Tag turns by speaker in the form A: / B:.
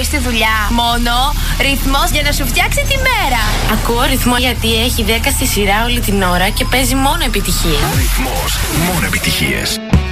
A: πρωί στη δουλειά. Μόνο ρυθμός για να σου φτιάξει τη μέρα.
B: Ακούω ρυθμό γιατί έχει 10 στη σειρά όλη την ώρα και παίζει μόνο επιτυχίες.
C: Ρυθμός, μόνο επιτυχίες.